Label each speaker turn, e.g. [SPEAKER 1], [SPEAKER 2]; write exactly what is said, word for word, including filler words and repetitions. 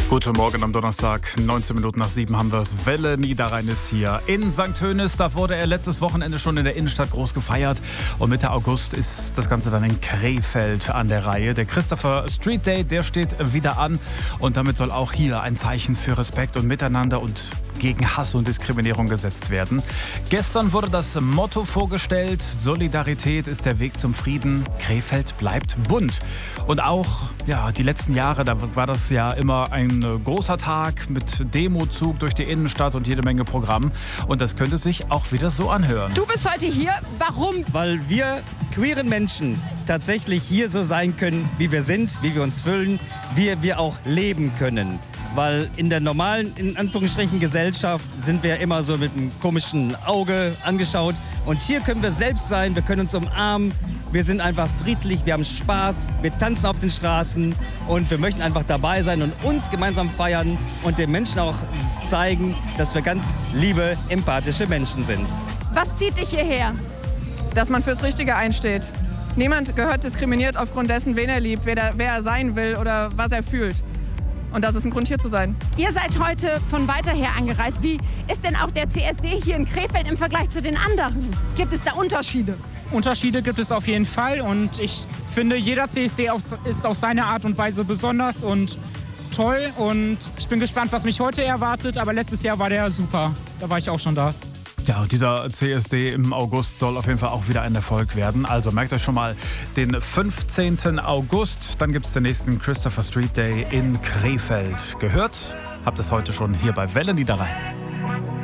[SPEAKER 1] Guten Morgen am Donnerstag, neunzehn Minuten nach sieben haben wir es. Welle Niederrhein ist hier. In Sankt Hönis, da wurde er letztes Wochenende schon in der Innenstadt groß gefeiert. Und Mitte August ist das Ganze dann in Krefeld an der Reihe. Der Christopher Street Day, der steht wieder an. Und damit soll auch hier ein Zeichen für Respekt und Miteinander und gegen Hass und Diskriminierung gesetzt werden. Gestern wurde das Motto vorgestellt: Solidarität ist der Weg zum Frieden. Krefeld bleibt bunt. Und auch ja, die letzten Jahre, da war das ja immer ein großer Tag mit Demozug durch die Innenstadt und jede Menge Programm. Und das könnte sich auch wieder so anhören.
[SPEAKER 2] Du bist heute hier. Warum?
[SPEAKER 3] Weil wir queeren Menschen tatsächlich hier so sein können, wie wir sind, wie wir uns fühlen, wie wir auch leben können. Weil in der normalen, in Anführungsstrichen, Gesellschaft sind wir immer so mit einem komischen Auge angeschaut. Und hier können wir selbst sein, wir können uns umarmen, wir sind einfach friedlich, wir haben Spaß, wir tanzen auf den Straßen und wir möchten einfach dabei sein und uns gemeinsam feiern und den Menschen auch zeigen, dass wir ganz liebe, empathische Menschen sind.
[SPEAKER 2] Was zieht dich hierher?
[SPEAKER 4] Dass man fürs Richtige einsteht. Niemand gehört diskriminiert aufgrund dessen, wen er liebt, wer er, wer er sein will oder was er fühlt. Und das ist ein Grund, hier zu sein.
[SPEAKER 2] Ihr seid heute von weiter her angereist. Wie ist denn auch der C S D hier in Krefeld im Vergleich zu den anderen? Gibt es da Unterschiede?
[SPEAKER 5] Unterschiede gibt es auf jeden Fall. Und ich finde, jeder C S D ist auf seine Art und Weise besonders und toll. Und ich bin gespannt, was mich heute erwartet. Aber letztes Jahr war der super. Da war ich auch schon da.
[SPEAKER 1] Ja, und dieser C S D im August soll auf jeden Fall auch wieder ein Erfolg werden. Also merkt euch schon mal den fünfzehnten August. Dann gibt es den nächsten Christopher Street Day in Krefeld. Gehört? Habt es heute schon hier bei Welle Niederrhein.